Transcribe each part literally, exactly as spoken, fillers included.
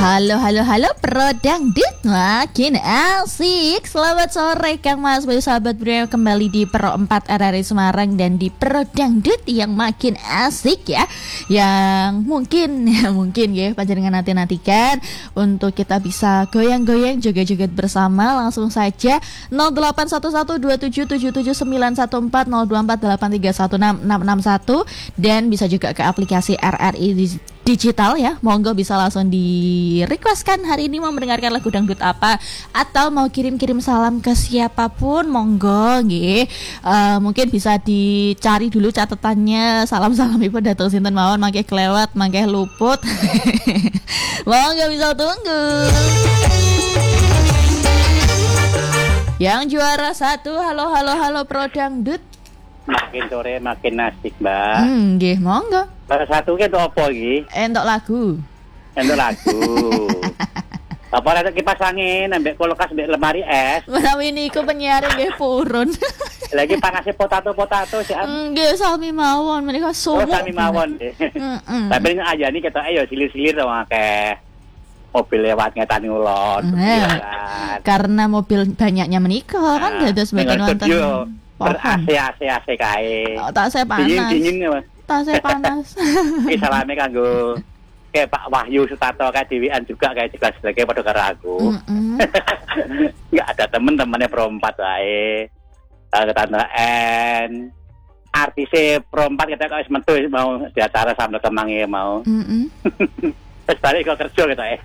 Halo, halo, halo, Pro Dangdut makin asik. Selamat sore Kang Mas Bayu, sahabat Bro, kembali di Pro empat R R I Semarang dan di Pro Dangdut yang makin asik ya. Yang mungkin, ya mungkin ya, panjenengan nanti-nantikan untuk kita bisa goyang-goyang, joget-joget bersama. Langsung saja nol delapan satu satu dua tujuh tujuh tujuh sembilan satu empat nol dua empat delapan tiga satu enam enam enam satu dan bisa juga ke aplikasi R R I Digital ya. Monggo bisa langsung di requestkan hari ini mau mendengarkan lagu dangdut apa, atau mau kirim-kirim salam ke siapapun, monggo nggih. Uh, mungkin bisa dicari dulu catatannya, salam-salam ibu datang sinten mawon mangke kelewat, mangke luput. Monggo bisa tunggu. Yang juara satu, halo halo halo Pro Dangdut. Makin sore makin asik, Mbak. Hmm, nggih, monggo. Juara satu ki entuk apa iki? Entuk lagu. Entuk lagu. Apa rada kipas angin, ambek kulkas, ambek lemari es. Menawi niku penyiar nggih purun. Lagi panasnya potato-potato sih. Nggih, sami mawon menika sumu. Oh, sami mawon. Heeh. Tapi nek aja nih ketok ayo silir-silir to akeh mobil lewat ngetani ulon. Nah, karena mobil banyaknya menika kan dados mboten wonten. Ber-A C A C A C kae. Oh, tak saya panas. Dingin-dingin ya, Mas. Tak saya panas. Iki salame kanggo kayak Pak Wahyu Sutarto kayak Dewian juga kayak jelas lagi pada karo aku. Enggak ada temen-temennya Pro empat wae. Tante N artise Pro empat kita kok metu mau di acara sambil kemangi mau. Heeh. Terus balik kok kerja kita ya.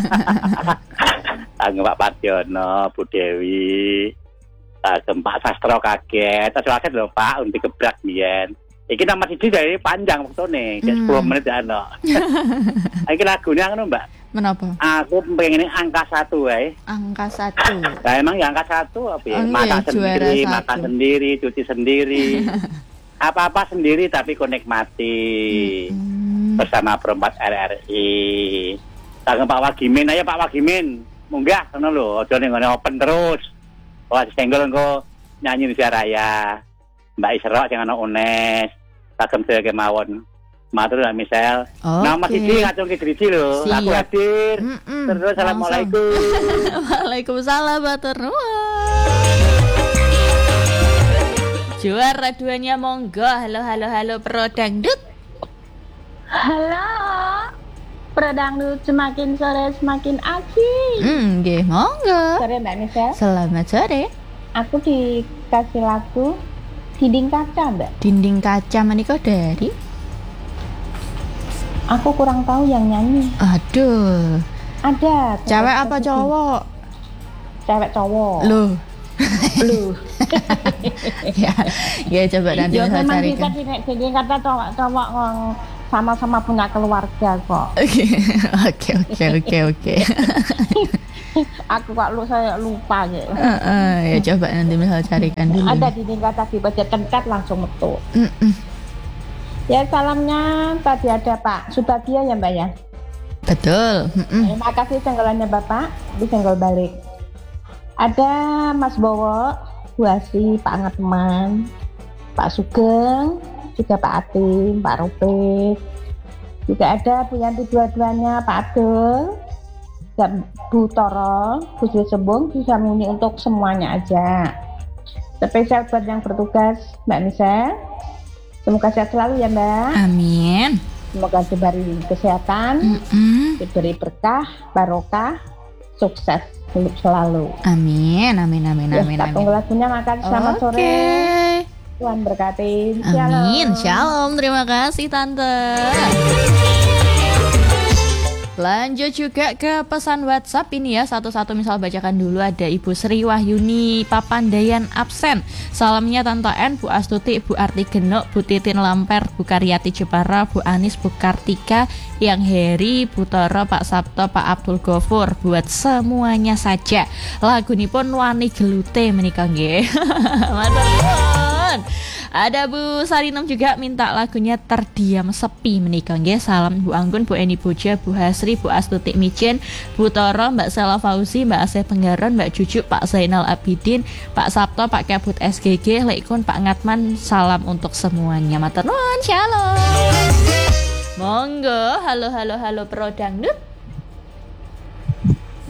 Kanggo Pak Padiono, Bu Dewi. Pak Sastro kaget, terus kaget lho Pak, untuk gebrak biyen. Iki nama siji dari panjang waktune, kayak sepuluh menit ya no. Iki lagunya ngono Mbak. Menapa? Aku pengen angka satu wae. Angka satu. Nah emang ya angka satu apa ya? Oh, makan iya, sendiri, makan sendiri, cuci sendiri. Apa-apa sendiri tapi ku nikmati. Hmm. Bersama Perempat R R I. Kanggo Pak Wagimin, ayo Pak Wagimin. Munggah ngono lho, aja ning ngene open terus. Wah, senggol engko nyanyi di raya. Mbak Isra sing ana Unes. Kagem sedaya kemawon. Matur Mbak Michelle. Okay. Nama siji ngacung ki driji lho. Aku hadir. Mm-mm. Terus assalamualaikum. Waalaikumsalam matur nuwun. Juara duanya monggo. Halo halo halo Pro Dangdut. Halo. Pro Dangdut semakin sore semakin asik. Hmm, nggih, monggo. Sore Mbak Michelle. Selamat sore. Aku dikasih lagu Dinding Kaca, Mbak. Dinding Kaca menika dari? Aku kurang tahu yang nyanyi. Aduh. Ada. Cewek apa cowok? Cewek cowok. Loh. Loh. ya, ya coba nanti saya carikan. Ya memang kita dinding kata cowok-cowok sama-sama punya keluarga kok. Oke oke oke oke. Aku kok lu saya lupa ya. Uh, uh, ya coba nanti misal carikan dulu. Ada di tingkat tadi baca tentat langsung metu. Uh, uh. Ya salamnya tadi ada Pak Subagia ya Mbak ya. Betul. Uh, uh. Terima kasih senggolannya Bapak di senggol balik. Ada Mas Bowo, Bu Asi, Pak Angatman, Pak Sugeng, juga Pak Atim, Pak Robek, juga ada Bu Yanti dua-duanya, Pak Adel, dan Bu Toro, Bu Sri Sembung, bisa muni untuk semuanya aja. Spesial buat yang bertugas Mbak Nisa, semoga sehat selalu ya Mbak. Amin. Semoga diberi kesehatan, mm-mm. diberi berkah, barokah, sukses hidup selalu. Amin, amin, amin, ya, amin, amin. Tunggu lagunya makan selamat okay. sore. Tuhan berkati. Amin. Shalom. Terima kasih Tante. Lanjut juga ke pesan WhatsApp ini ya. Satu-satu misal bacakan dulu. Ada Ibu Sri Wahyuni Papandayan absen. Salamnya Tante N, Bu Astuti, Bu Arti Genok, Bu Titin Lamper, Bu Karyati Jepara, Bu Anis, Bu Kartika, Yang Heri, Bu Toro, Pak Sabto, Pak Abdul Gofur. Buat semuanya saja. Lagu ini pun wani gelute menikah nggih. Matur. Ada Bu Sarinem juga minta lagunya Terdiam Sepi menikah nggih. Salam Bu Anggun, Bu Eni Boja, Bu Hasri, Bu Astuti Micin, Bu Toro, Mbak Sela Fauzi, Mbak Aseh Penggaron, Mbak Cucu, Pak Zainal Abidin, Pak Sabto, Pak Kabut S G G, Lekun, Pak Ngatman. Salam untuk semuanya. Matur nuwun, shalom. Monggo, halo halo halo Pro Dangdut.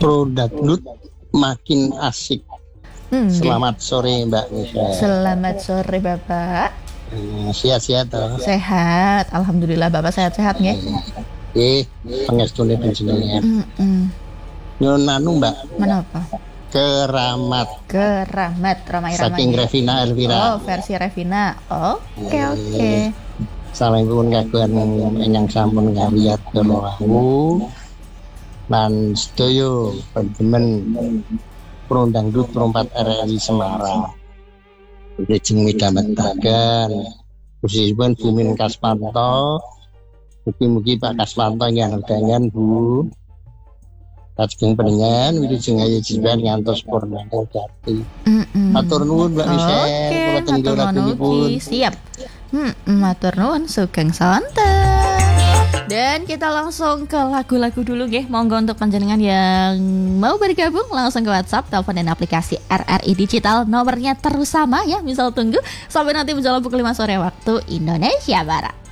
Pro Dangdut makin asik. Hmm, Selamat sore Mbak Nisa. Selamat sore Bapak. Hmm, Sehat-sehat toh. Sehat, alhamdulillah Bapak sehat-sehat nggih. Eh, pangestune panjenengan. Heeh. Nyun anu Mbak, Menapa? keramat Keramat ramai-ramai. saking Revina Oh, Elvira. versi Revina. Oke, oke. Salengipun kagungan ingkang sampun ngaliat kula wau lan sedaya panjenengan Pro Dangdut Perempat R R I Semarang. Lajeng midhametaken khususipun Bumin Kaspanto. Mugi-mugi Pak Kaspanto nyandagan Bu. Kajeng panjenengan wilujeng ayo jiban ngantos purna jati. Mm-mm. Matur nuwun Mbak Nisa. Oke, Kula tenggo matur nuwun lagunipun. ugi. Siap. Hmm, matur nuwun sugeng sonten. Dan kita langsung ke lagu-lagu dulu nggih. Monggo untuk panjenengan yang mau bergabung langsung ke WhatsApp, telepon dan aplikasi R R I Digital. Nomornya terus sama ya, misal tunggu sampai nanti menjelang pukul lima sore waktu Indonesia Barat.